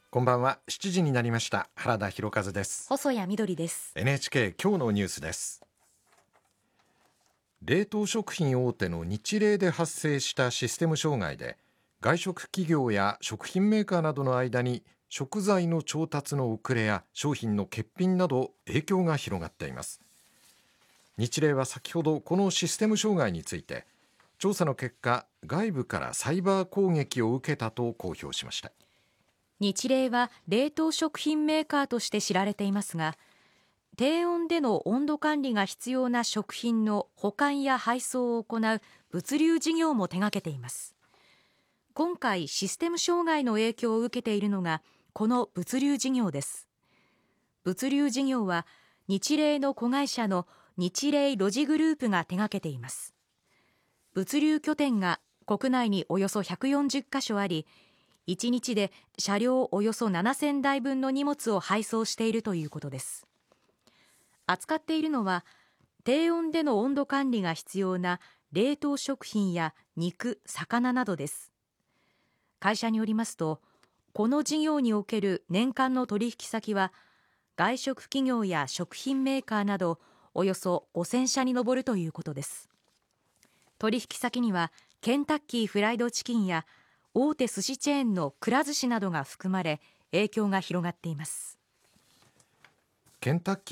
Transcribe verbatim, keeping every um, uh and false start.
こんばんは。しちじになりました。原田博和です。 細谷みどりです。 エヌエイチケー 今日のニュースです。冷凍食品大手のニチレイで発生したシステム障害で、外食企業や食品メーカーなどの間に食材の調達の遅れや商品の欠品など影響が広がっています。ニチレイは先ほどこのシステム障害について、調査の結果、外部からサイバー攻撃を受けたと公表しました。 ニチレイは冷凍食品メーカーとして知られていますが、低温での温度管理が必要な食品の保管や配送を行う物流事業も手掛けています。今回システム障害の影響を受けているのがこの物流事業です。物流事業はニチレイの子会社のニチレイロジグループが手掛けています。物流拠点が国内におよそひゃくよんじゅっかしょあり、いちにちで車両およそななせんだいぶんの荷物を配送しているということです。扱っているのは低温での温度管理が必要な冷凍食品や肉、魚などです。会社によりますと、この事業における年間の取引先は外食企業や食品メーカーなどおよそごせんしゃに上るということです。取引先にはケンタッキーフライドチキンや大手寿司チェーンのくら寿司などが含まれ、影響が広がっています。 ケンタッキー